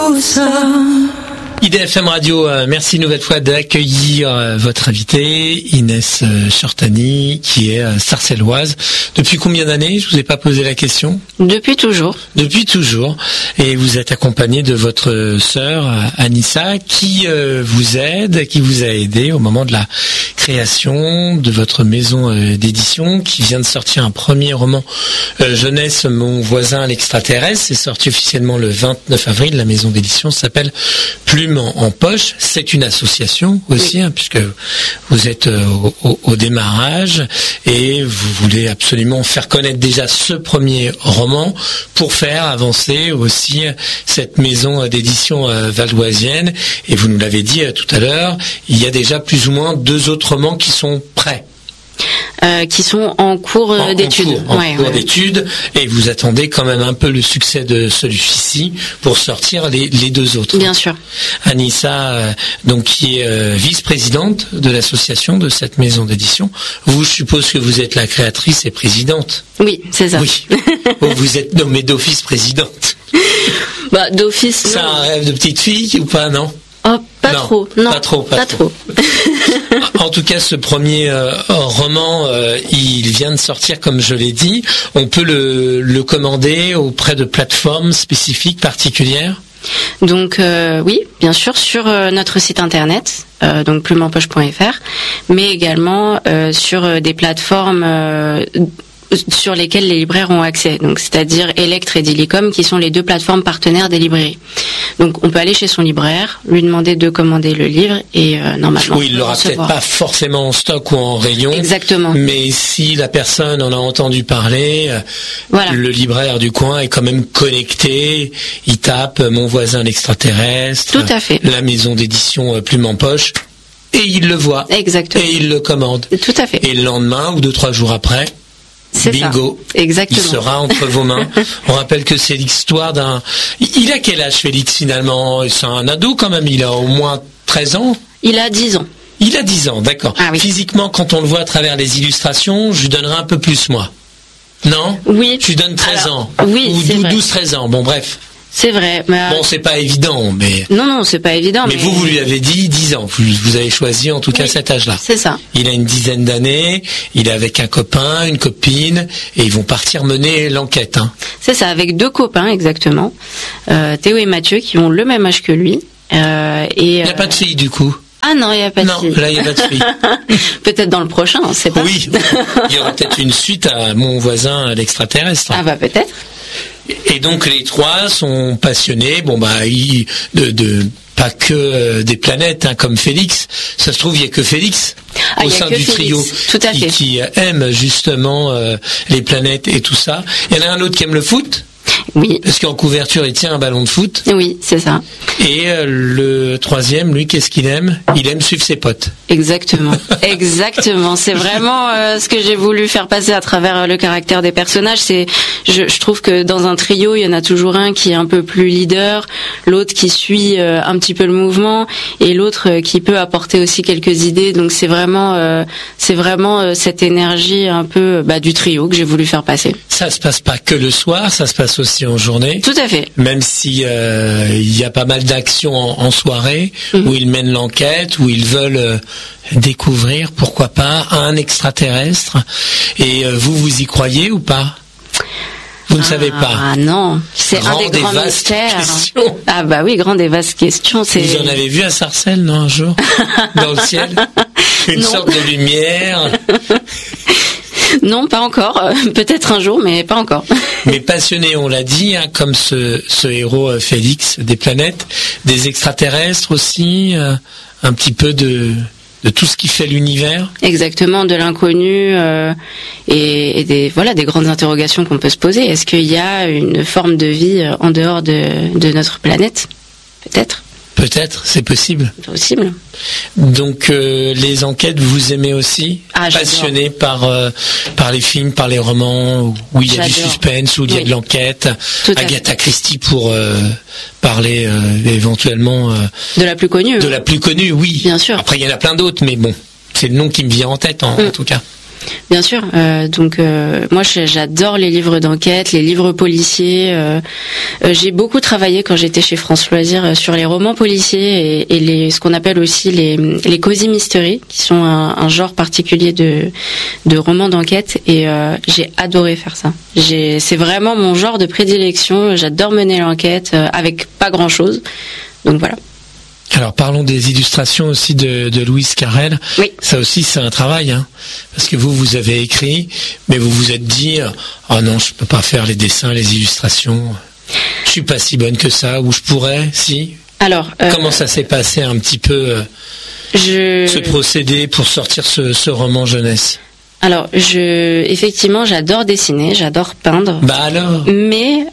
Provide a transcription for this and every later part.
IDFM Radio, merci une nouvelle fois d'accueillir votre invitée, Inès Shortani, qui est sarcelloise. Depuis combien d'années? Je vous ai pas posé la question. Depuis toujours. Depuis toujours. Et vous êtes accompagnée de votre sœur, Anissa, qui vous aide, qui vous a aidé au moment de la création de votre maison d'édition, qui vient de sortir un premier roman jeunesse, Mon voisin l'extraterrestre. C'est sorti officiellement le 29 avril. La maison d'édition s'appelle Plume en poche. C'est une association aussi, oui. Puisque vous êtes au démarrage et vous voulez absolument faire connaître déjà ce premier roman pour faire avancer aussi cette maison d'édition valdoisienne. Et vous nous l'avez dit tout à l'heure, il y a déjà plus ou moins 2 autres romans qui sont prêts. Qui sont en cours d'études. En cours d'études, et vous attendez quand même un peu le succès de celui-ci pour sortir les 2 autres. Bien sûr. Anissa, donc qui est vice-présidente de l'association de cette maison d'édition. Vous, je suppose que vous êtes la créatrice et présidente. Oui, c'est ça. Oui. Vous êtes nommée d'office présidente. D'office. C'est un rêve de petite fille ou pas, non? Oh, pas trop. Non, pas trop. En tout cas, ce premier roman, il vient de sortir, comme je l'ai dit. On peut le commander auprès de plateformes spécifiques, particulières? Donc oui, bien sûr, sur notre site internet, donc plumeempoche.fr, mais également sur des plateformes sur lesquelles les libraires ont accès, donc c'est-à-dire Electre et Dilicom, qui sont les 2 plateformes partenaires des librairies. Donc on peut aller chez son libraire, lui demander de commander le livre et normalement. Oui, il l'aura peut-être pas forcément en stock ou en rayon. Exactement. Mais si la personne en a entendu parler, voilà. Le libraire du coin est quand même connecté. Il tape Mon voisin l'extraterrestre. Tout à fait. La maison d'édition Plume en poche. Et il le voit. Exactement. Et il le commande. Tout à fait. Et le lendemain ou 2-3 jours après. C'est bingo. Ça. Exactement. Il sera entre vos mains. On rappelle que c'est l'histoire d'un... Il a quel âge, Félix, finalement? C'est un ado quand même, il a au moins 13 ans. Il a 10 ans. Il a 10 ans, d'accord. Ah, oui. Physiquement, quand on le voit à travers les illustrations, je lui donnerai un peu plus, moi. Non? Oui. Je lui donne 13 ans. Oui, ou c'est 12-13 ans, bon bref. C'est vrai. Bon, c'est pas évident, mais... Non, c'est pas évident. Mais vous lui avez dit 10 ans. Vous avez choisi en tout cas cet âge-là. C'est ça. Il a une dizaine d'années, il est avec un copain, une copine, et ils vont partir mener l'enquête. Hein. C'est ça, avec 2 copains exactement, Théo et Mathieu, qui ont le même âge que lui. Il n'y a pas de fille du coup? Ah non, il n'y a pas de fille. Non, là, il n'y a pas de fille. Peut-être dans le prochain, on ne sait pas. Oui, il y aura peut-être une suite à Mon voisin l'extraterrestre. Ah bah peut-être. Et donc les 3 sont passionnés, pas que des planètes, comme Félix. Ça se trouve, il n'y a que Félix au sein du trio qui aime justement les planètes et tout ça. Il y en a un autre qui aime le foot. Oui. Parce qu'en couverture, il tient un ballon de foot. Oui, c'est ça. Et le 3e, lui, qu'est-ce qu'il aime? Il aime suivre ses potes. Exactement. Exactement. C'est vraiment ce que j'ai voulu faire passer à travers le caractère des personnages. Je trouve que dans un trio, il y en a toujours un qui est un peu plus leader, l'autre qui suit un petit peu le mouvement, et l'autre qui peut apporter aussi quelques idées. Donc c'est vraiment cette énergie un peu du trio que j'ai voulu faire passer. Ça se passe pas que le soir, ça se passe aussi en journée. Tout à fait. Même si il y a pas mal d'actions en soirée, où ils mènent l'enquête, où ils veulent découvrir, pourquoi pas, un extraterrestre. Et vous y croyez ou pas? Vous ne savez pas? Ah non, c'est un des grands mystères. Questions. Ah bah oui, grande et vaste question. Vous en avez vu à Sarcelles, non, un jour? Dans le ciel? Une sorte de lumière? Non, pas encore. Peut-être un jour, mais pas encore. Mais passionné, on l'a dit, comme ce héros Félix des planètes, des extraterrestres aussi, un petit peu de tout ce qui fait l'univers. Exactement, de l'inconnu et des grandes interrogations qu'on peut se poser. Est-ce qu'il y a une forme de vie en dehors de notre planète? Peut-être. Peut-être, c'est possible. Possible. Donc les enquêtes, vous aimez aussi? Passionné par les films, par les romans où il y a du suspense, où il y a de l'enquête. Agatha Christie pour parler éventuellement de la plus connue. De la plus connue, oui. Bien sûr. Après il y en a plein d'autres, mais bon, c'est le nom qui me vient en tête en tout cas. Bien sûr. Moi, j'adore les livres d'enquête, les livres policiers. J'ai beaucoup travaillé quand j'étais chez France Loisirs sur les romans policiers et ce qu'on appelle aussi les cozy mystery, qui sont un genre particulier de romans d'enquête. Et j'ai adoré faire ça. C'est vraiment mon genre de prédilection. J'adore mener l'enquête avec pas grand-chose. Donc voilà. Alors parlons des illustrations aussi de Louise Carrel. Oui. Ça aussi c'est un travail, hein, parce que vous avez écrit, mais vous vous êtes dit oh non, je peux pas faire les dessins, les illustrations. Je suis pas si bonne que ça, ou je pourrais, si. Alors comment ça s'est passé un petit peu ce procédé pour sortir ce roman jeunesse? Alors, effectivement, j'adore dessiner, j'adore peindre. Bah alors. Mais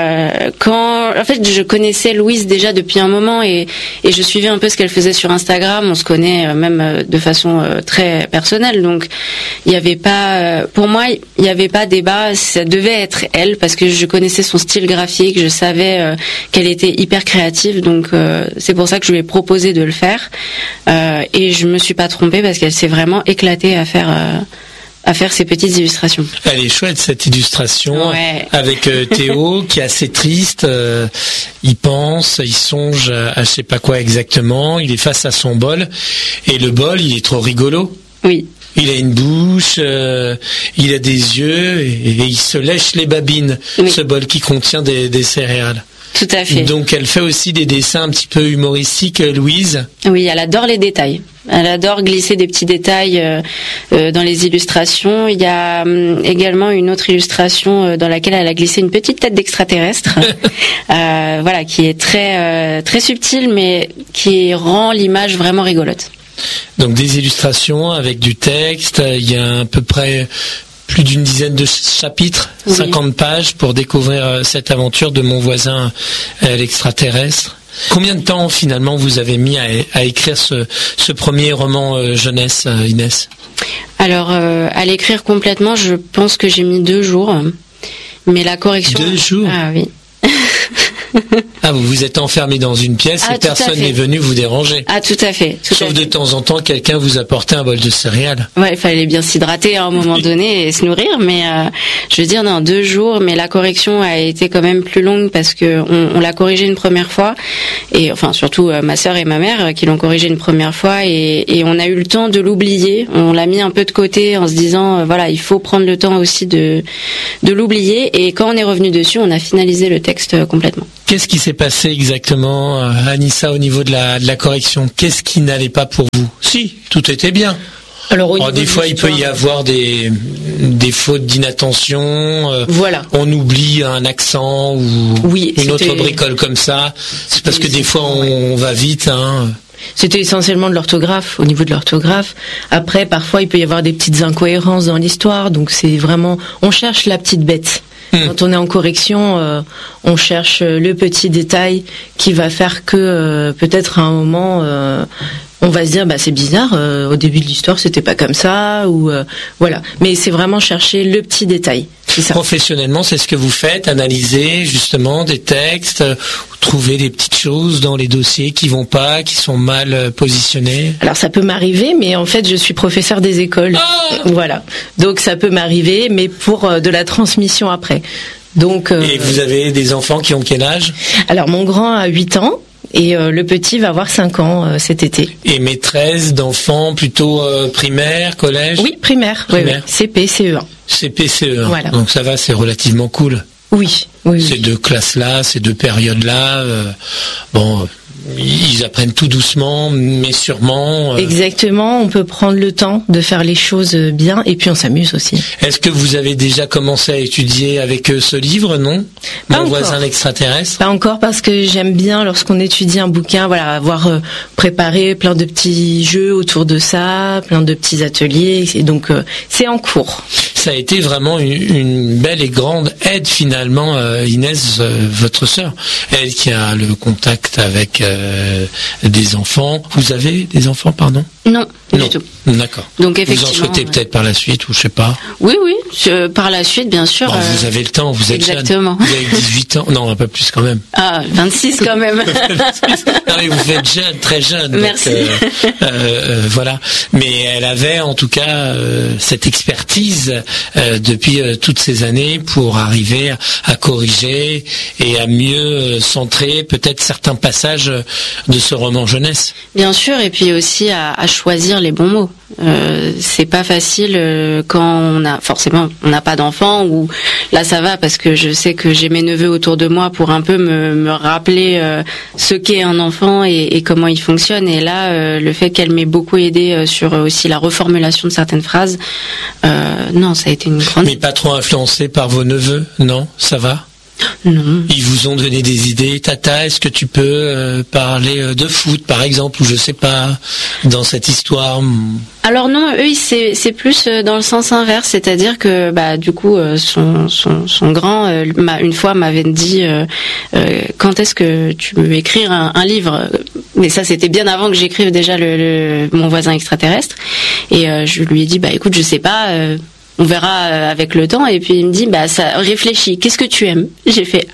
en fait, je connaissais Louise déjà depuis un moment et je suivais un peu ce qu'elle faisait sur Instagram. On se connaît même de façon très personnelle, donc il y avait pas, pour moi, il y avait pas débat. Ça devait être elle parce que je connaissais son style graphique, je savais qu'elle était hyper créative, donc c'est pour ça que je lui ai proposé de le faire. Et je me suis pas trompée parce qu'elle s'est vraiment éclatée à faire ces petites illustrations. Elle est chouette cette illustration, ouais. Avec Théo qui est assez triste, il pense, il songe à je sais pas quoi exactement, il est face à son bol et le bol il est trop rigolo. Oui. Il a une bouche, il a des yeux et il se lèche les babines, oui. Ce bol qui contient des céréales. Tout à fait. Donc elle fait aussi des dessins un petit peu humoristiques, Louise. Oui, elle adore les détails. Elle adore glisser des petits détails dans les illustrations. Il y a également une autre illustration dans laquelle elle a glissé une petite tête d'extraterrestre, voilà, qui est très très subtile, mais qui rend l'image vraiment rigolote. Donc des illustrations avec du texte. Il y a à peu près plus d'une dizaine de chapitres, oui. 50 pages pour découvrir cette aventure de mon voisin l'extraterrestre. Combien de temps finalement vous avez mis à écrire ce premier roman jeunesse, Inès? Alors à l'écrire complètement, je pense que j'ai mis 2 jours, mais la correction... 2 jours? Ah oui. Ah, vous vous êtes enfermé dans une pièce et personne n'est venu vous déranger. Ah, tout à fait. Sauf de temps en temps, quelqu'un vous apportait un bol de céréales. Ouais, il fallait bien s'hydrater à un moment donné et se nourrir, mais je veux dire, non, 2 jours, mais la correction a été quand même plus longue parce que on l'a corrigé une première fois, et enfin surtout ma sœur et ma mère qui l'ont corrigé une première fois, et on a eu le temps de l'oublier. On l'a mis un peu de côté en se disant, voilà, il faut prendre le temps aussi de l'oublier, et quand on est revenu dessus, on a finalisé le texte complètement. Qu'est-ce qui s'est passé exactement, Anissa, au niveau de la correction? Qu'est-ce qui n'allait pas pour vous? Si, tout était bien. Alors, des fois, il peut y avoir des fautes d'inattention. Voilà. On oublie un accent ou une autre bricole comme ça. C'est parce que des fois, on va vite. Hein. C'était essentiellement de l'orthographe, au niveau de l'orthographe. Après, parfois, il peut y avoir des petites incohérences dans l'histoire. Donc, c'est vraiment... On cherche la petite bête. Quand on est en correction, on cherche le petit détail qui va faire que peut-être à un moment on va se dire c'est bizarre, au début de l'histoire c'était pas comme ça, ou voilà. Mais c'est vraiment chercher le petit détail. C'est ça. Professionnellement, c'est ce que vous faites, analyser justement des textes, trouver des petites choses dans les dossiers qui vont pas, qui sont mal positionnés. Alors ça peut m'arriver, mais en fait je suis professeur des écoles, voilà. Donc ça peut m'arriver, mais pour de la transmission après. Donc. Et vous avez des enfants qui ont quel âge? Alors mon grand a 8 ans. Et le petit va avoir 5 ans cet été. Et maîtresse d'enfants plutôt primaire, collège? Oui, primaire. Oui. CP, CE1. CP, CE1. Voilà. Donc ça va, c'est relativement cool. Oui. Ces 2 classes-là, ces 2 périodes-là, ils apprennent tout doucement, mais sûrement. Exactement, on peut prendre le temps de faire les choses bien, et puis on s'amuse aussi. Est-ce que vous avez déjà commencé à étudier avec eux ce livre, non? Mon voisin l'extraterrestre? Pas encore, parce que j'aime bien, lorsqu'on étudie un bouquin, avoir préparé plein de petits jeux autour de ça, plein de petits ateliers, et donc c'est en cours. Ça a été vraiment une belle et grande aide finalement, Inès, votre sœur, elle qui a le contact avec des enfants. Vous avez des enfants, pardon? Non. Non. Du tout. D'accord. Donc effectivement. Vous en souhaitez peut-être par la suite, ou je sais pas. Oui, par la suite, bien sûr. Bon, vous avez le temps, vous êtes exactement. jeune. Vous avez 18 ans. Non, un peu plus quand même. Ah, 26 quand même. Non, mais vous faites jeune, très jeune. Merci. Donc, voilà. Mais elle avait en tout cas cette expertise depuis toutes ces années pour arriver à corriger et à mieux centrer peut-être certains passages de ce roman jeunesse. Bien sûr, et puis aussi à choisir les bons mots. C'est pas facile quand on n'a pas d'enfant, ou là ça va parce que je sais que j'ai mes neveux autour de moi pour un peu me rappeler ce qu'est un enfant et comment il fonctionne. Et là, le fait qu'elle m'ait beaucoup aidé sur aussi la reformulation de certaines phrases, non, ça a été une grande... Mais pas trop influencé par vos neveux, non? Ça va? Non. Ils vous ont donné des idées. Tata, est-ce que tu peux parler de foot, par exemple, ou je sais pas, dans cette histoire? Alors non, eux, c'est plus dans le sens inverse, c'est-à-dire que du coup, son grand, une fois m'avait dit quand est-ce que tu veux écrire un livre? Mais ça, c'était bien avant que j'écrive déjà mon voisin extraterrestre. Et je lui ai dit, écoute, je sais pas. On verra avec le temps. Et puis il me dit, ça réfléchis. Qu'est-ce que tu aimes? J'ai fait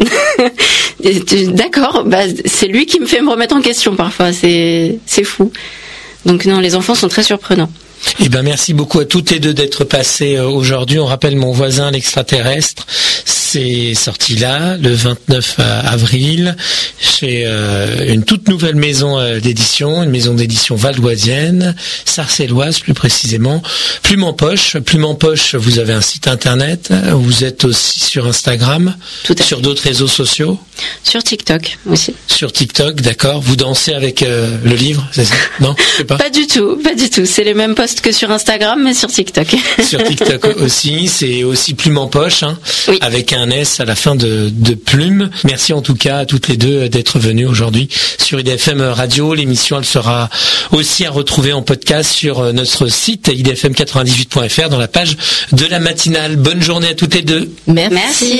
d'accord. C'est lui qui me fait me remettre en question parfois. C'est fou. Donc non, les enfants sont très surprenants. Eh ben, merci beaucoup à toutes les deux d'être passées aujourd'hui. On rappelle Mon voisin l'extraterrestre. C'est sorti là, le 29 avril, chez une toute nouvelle maison d'édition, une maison d'édition valdoisienne, sarcelloise plus précisément. Plume en poche. Plume en poche, vous avez un site internet. Vous êtes aussi sur Instagram, sur d'autres réseaux sociaux. Sur TikTok aussi. Sur TikTok, d'accord. Vous dansez avec le livre, c'est ça? Non, je sais pas. Pas du tout. C'est les mêmes posts que sur Instagram, mais sur TikTok. Sur TikTok aussi, c'est aussi Plume en poche, oui. Avec un S à la fin de plume. Merci en tout cas à toutes les deux d'être venues aujourd'hui sur IDFM Radio. L'émission, elle sera aussi à retrouver en podcast sur notre site idfm98.fr dans la page de la matinale. Bonne journée à toutes les deux. Merci.